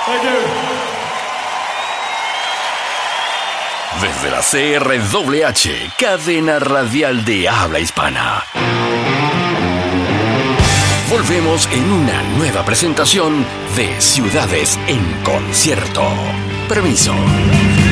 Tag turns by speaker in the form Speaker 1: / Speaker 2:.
Speaker 1: Thank you.
Speaker 2: Desde la CRWH, cadena radial de habla hispana. Volvemos en una nueva presentación de Ciudades en Concierto. Permiso.